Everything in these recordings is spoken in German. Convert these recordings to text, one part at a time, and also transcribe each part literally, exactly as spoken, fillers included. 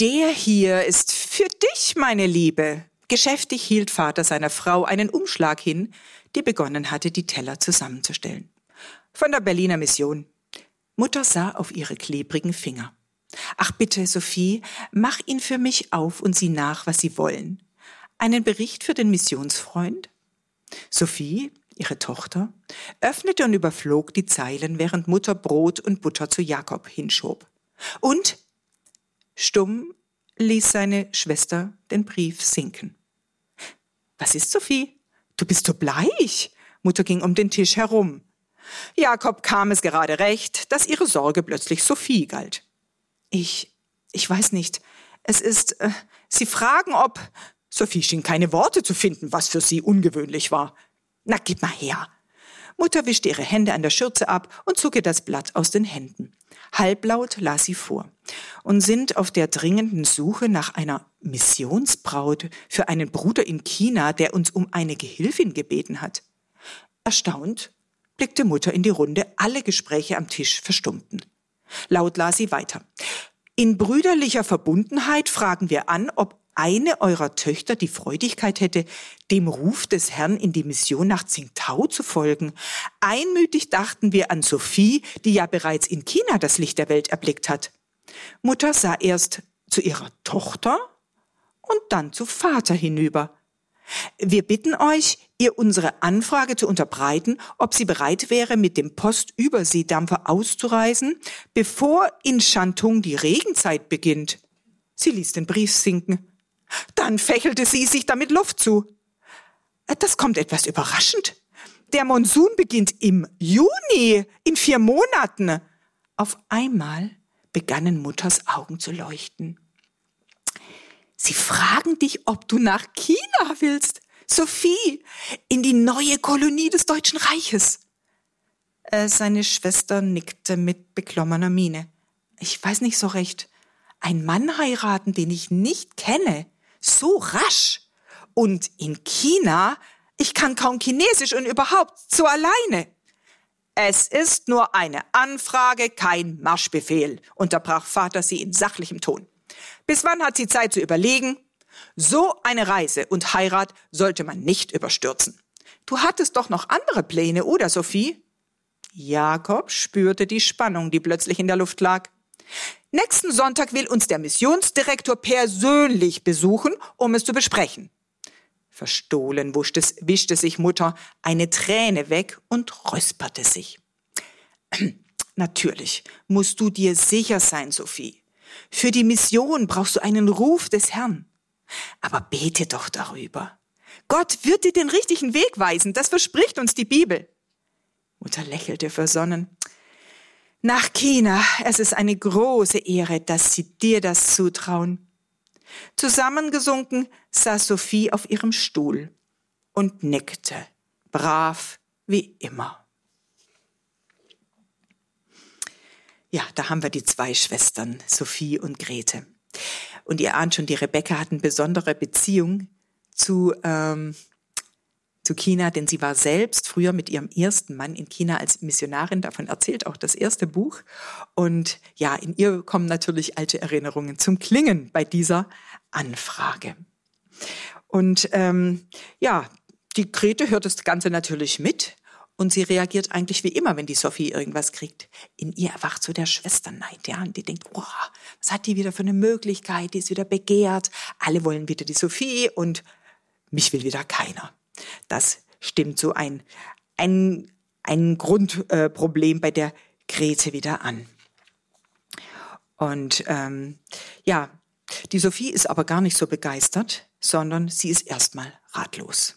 Der hier ist für dich, meine Liebe. Geschäftig hielt Vater seiner Frau einen Umschlag hin, die begonnen hatte, die Teller zusammenzustellen. Von der Berliner Mission. Mutter sah auf ihre klebrigen Finger. Ach bitte, Sophie, mach ihn für mich auf und sieh nach, was Sie wollen. Einen Bericht für den Missionsfreund? Sophie, ihre Tochter, öffnete und überflog die Zeilen, während Mutter Brot und Butter zu Jakob hinschob. Und stumm ließ seine Schwester den Brief sinken. Was ist, Sophie? Du bist so bleich. Mutter ging um den Tisch herum. Jakob kam es gerade recht, dass ihre Sorge plötzlich Sophie galt. Ich, ich weiß nicht. Es ist, äh, Sie fragen, ob... Sophie schien keine Worte zu finden, was für sie ungewöhnlich war. Na, gib mal her. Mutter wischte ihre Hände an der Schürze ab und zog ihr das Blatt aus den Händen. Halblaut las sie vor. Und sind auf der dringenden Suche nach einer Missionsbraut für einen Bruder in China, der uns um eine Gehilfin gebeten hat. Erstaunt blickte Mutter in die Runde, alle Gespräche am Tisch verstummten. Laut las sie weiter. In brüderlicher Verbundenheit fragen wir an, ob eine eurer Töchter die Freudigkeit hätte, dem Ruf des Herrn in die Mission nach Tsingtao zu folgen. Einmütig dachten wir an Sophie, die ja bereits in China das Licht der Welt erblickt hat. Mutter sah erst zu ihrer Tochter und dann zu Vater hinüber. Wir bitten euch, ihr unsere Anfrage zu unterbreiten, ob sie bereit wäre, mit dem Postüberseedampfer auszureisen, bevor in Shantung die Regenzeit beginnt. Sie ließ den Brief sinken. Dann fächelte sie sich damit Luft zu. Das kommt etwas überraschend. Der Monsun beginnt im Juni, in vier Monaten. Auf einmal begannen Mutters Augen zu leuchten. Sie fragen dich, ob du nach China willst. Sophie, in die neue Kolonie des Deutschen Reiches. Äh, seine Schwester nickte mit beklommener Miene. Ich weiß nicht so recht. Ein Mann heiraten, den ich nicht kenne. So rasch. Und in China, ich kann kaum Chinesisch und überhaupt so alleine. Es ist nur eine Anfrage, kein Marschbefehl, unterbrach Vater sie in sachlichem Ton. Bis wann hat sie Zeit zu überlegen? So eine Reise und Heirat sollte man nicht überstürzen. Du hattest doch noch andere Pläne, oder Sophie? Jakob spürte die Spannung, die plötzlich in der Luft lag. Nächsten Sonntag will uns der Missionsdirektor persönlich besuchen, um es zu besprechen. Verstohlen wischte, wischte sich Mutter eine Träne weg und räusperte sich. Natürlich musst du dir sicher sein, Sophie. Für die Mission brauchst du einen Ruf des Herrn. Aber bete doch darüber. Gott wird dir den richtigen Weg weisen, das verspricht uns die Bibel. Mutter lächelte versonnen. Nach China, es ist eine große Ehre, dass Sie dir das zutrauen. Zusammengesunken saß Sophie auf ihrem Stuhl und nickte, brav wie immer. Ja, da haben wir die zwei Schwestern, Sophie und Grete. Und ihr ahnt schon, die Rebecca hat eine besondere Beziehung zu ähm, zu China, denn sie war selbst früher mit ihrem ersten Mann in China als Missionarin, davon erzählt auch das erste Buch. Und ja, in ihr kommen natürlich alte Erinnerungen zum Klingen bei dieser Anfrage. Und ähm, ja, die Grete hört das Ganze natürlich mit und sie reagiert eigentlich wie immer, wenn die Sophie irgendwas kriegt. In ihr erwacht so der Schwesterneid, ja, und die denkt, oh, was hat die wieder für eine Möglichkeit, die ist wieder begehrt, alle wollen wieder die Sophie und mich will wieder keiner. Das stimmt so ein, ein, ein Grundproblem äh, bei der Grete wieder an. Und ähm, ja, die Sophie ist aber gar nicht so begeistert, sondern sie ist erstmal ratlos.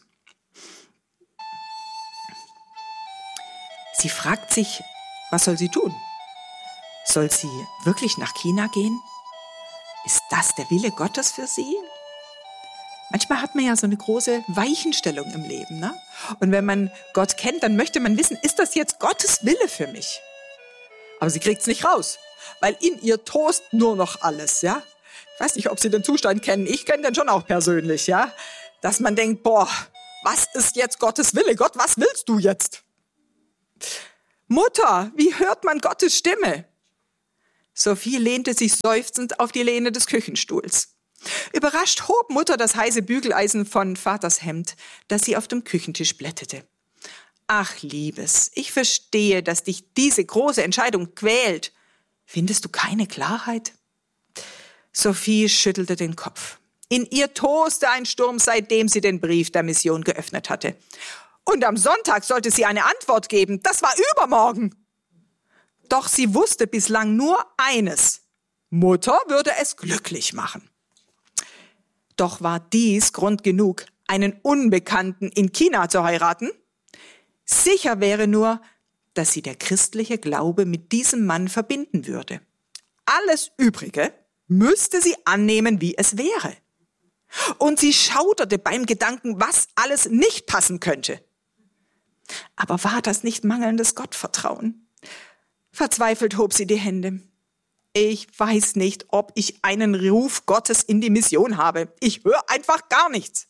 Sie fragt sich, was soll sie tun? Soll sie wirklich nach China gehen? Ist das der Wille Gottes für sie? Manchmal hat man ja so eine große Weichenstellung im Leben, ne? Und wenn man Gott kennt, dann möchte man wissen, ist das jetzt Gottes Wille für mich? Aber sie kriegt's nicht raus, weil in ihr tost nur noch alles, ja? Ich weiß nicht, ob Sie den Zustand kennen. Ich kenne den schon auch persönlich, ja? Dass man denkt, boah, was ist jetzt Gottes Wille? Gott, was willst du jetzt? Mutter, wie hört man Gottes Stimme? Sophie lehnte sich seufzend auf die Lehne des Küchenstuhls. Überrascht hob Mutter das heiße Bügeleisen von Vaters Hemd, das sie auf dem Küchentisch blätterte. »Ach, Liebes, ich verstehe, dass dich diese große Entscheidung quält. Findest du keine Klarheit?« Sophie schüttelte den Kopf. In ihr toste ein Sturm, seitdem sie den Brief der Mission geöffnet hatte. Und am Sonntag sollte sie eine Antwort geben. Das war übermorgen. Doch sie wusste bislang nur eines. Mutter würde es glücklich machen. Doch war dies Grund genug, einen Unbekannten in China zu heiraten? Sicher wäre nur, dass sie der christliche Glaube mit diesem Mann verbinden würde. Alles Übrige müsste sie annehmen, wie es wäre. Und sie schauderte beim Gedanken, was alles nicht passen könnte. Aber war das nicht mangelndes Gottvertrauen? Verzweifelt hob sie die Hände. Ich weiß nicht, ob ich einen Ruf Gottes in die Mission habe. Ich höre einfach gar nichts.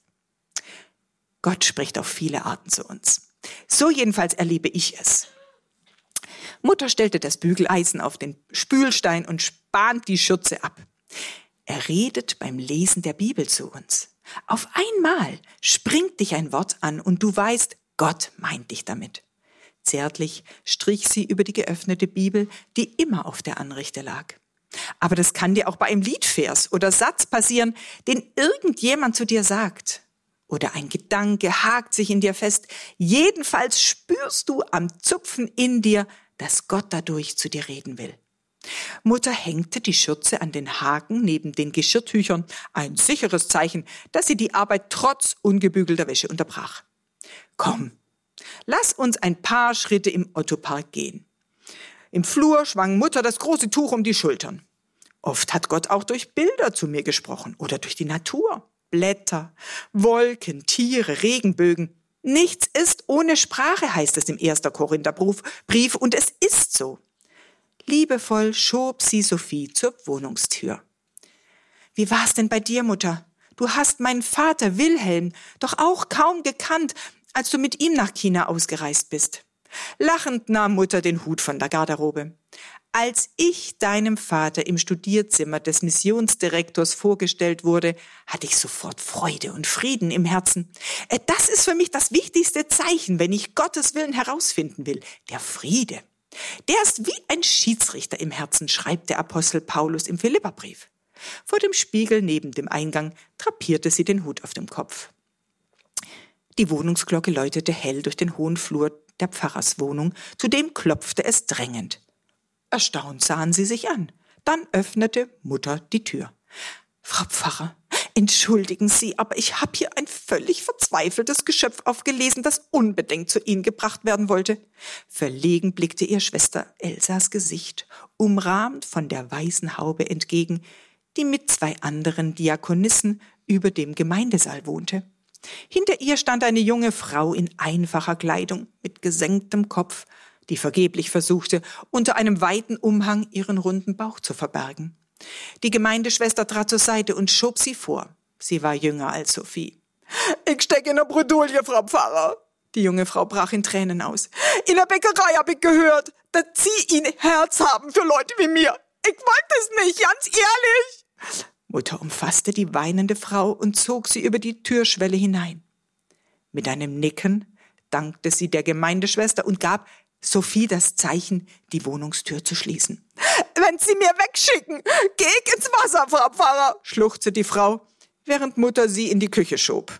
Gott spricht auf viele Arten zu uns. So jedenfalls erlebe ich es. Mutter stellte das Bügeleisen auf den Spülstein und spannt die Schürze ab. Er redet beim Lesen der Bibel zu uns. Auf einmal springt dich ein Wort an und du weißt, Gott meint dich damit. Zärtlich strich sie über die geöffnete Bibel, die immer auf der Anrichte lag. Aber das kann dir auch bei einem Liedvers oder Satz passieren, den irgendjemand zu dir sagt. Oder ein Gedanke hakt sich in dir fest. Jedenfalls spürst du am Zupfen in dir, dass Gott dadurch zu dir reden will. Mutter hängte die Schürze an den Haken neben den Geschirrtüchern, ein sicheres Zeichen, dass sie die Arbeit trotz ungebügelter Wäsche unterbrach. Komm, lass uns ein paar Schritte im Ottopark gehen. Im Flur schwang Mutter das große Tuch um die Schultern. Oft hat Gott auch durch Bilder zu mir gesprochen oder durch die Natur. Blätter, Wolken, Tiere, Regenbögen. Nichts ist ohne Sprache, heißt es im ersten Korintherbrief, und es ist so. Liebevoll schob sie Sophie zur Wohnungstür. Wie war's denn bei dir, Mutter? Du hast meinen Vater Wilhelm doch auch kaum gekannt, als du mit ihm nach China ausgereist bist. Lachend nahm Mutter den Hut von der Garderobe. Als ich deinem Vater im Studierzimmer des Missionsdirektors vorgestellt wurde, hatte ich sofort Freude und Frieden im Herzen. Das ist für mich das wichtigste Zeichen, wenn ich Gottes Willen herausfinden will, der Friede. Der ist wie ein Schiedsrichter im Herzen, schreibt der Apostel Paulus im Philipperbrief. Vor dem Spiegel neben dem Eingang drapierte sie den Hut auf dem Kopf. Die Wohnungsglocke läutete hell durch den hohen Flur der Pfarrerswohnung, zudem klopfte es drängend. Erstaunt sahen sie sich an. Dann öffnete Mutter die Tür. »Frau Pfarrer, entschuldigen Sie, aber ich habe hier ein völlig verzweifeltes Geschöpf aufgelesen, das unbedingt zu Ihnen gebracht werden wollte.« Verlegen blickte ihr Schwester Elsas Gesicht, umrahmt von der weißen Haube entgegen, die mit zwei anderen Diakonissen über dem Gemeindesaal wohnte. Hinter ihr stand eine junge Frau in einfacher Kleidung mit gesenktem Kopf, die vergeblich versuchte, unter einem weiten Umhang ihren runden Bauch zu verbergen. Die Gemeindeschwester trat zur Seite und schob sie vor. Sie war jünger als Sophie. »Ich stecke in der Bredouille, Frau Pfarrer!« Die junge Frau brach in Tränen aus. »In der Bäckerei habe ich gehört, dass Sie ein Herz haben für Leute wie mir. Ich wollte es nicht, ganz ehrlich!« Mutter umfasste die weinende Frau und zog sie über die Türschwelle hinein. Mit einem Nicken dankte sie der Gemeindeschwester und gab Sophie das Zeichen, die Wohnungstür zu schließen. »Wenn Sie mir wegschicken, geh ich ins Wasser, Frau Pfarrer«, schluchzte die Frau, während Mutter sie in die Küche schob.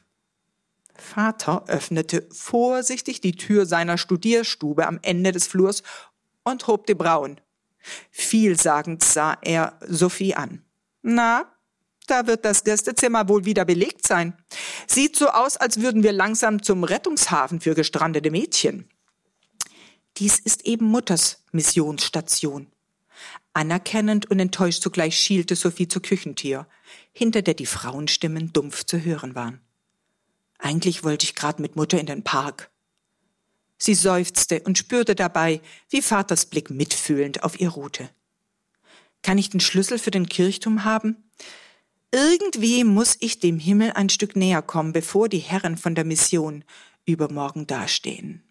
Vater öffnete vorsichtig die Tür seiner Studierstube am Ende des Flurs und hob die Brauen. Vielsagend sah er Sophie an. »Na, da wird das Gästezimmer wohl wieder belegt sein. Sieht so aus, als würden wir langsam zum Rettungshafen für gestrandete Mädchen.« Dies ist eben Mutters Missionsstation. Anerkennend und enttäuscht zugleich schielte Sophie zur Küchentür, hinter der die Frauenstimmen dumpf zu hören waren. Eigentlich wollte ich gerade mit Mutter in den Park. Sie seufzte und spürte dabei, wie Vaters Blick mitfühlend auf ihr ruhte. Kann ich den Schlüssel für den Kirchturm haben? Irgendwie muss ich dem Himmel ein Stück näher kommen, bevor die Herren von der Mission übermorgen dastehen.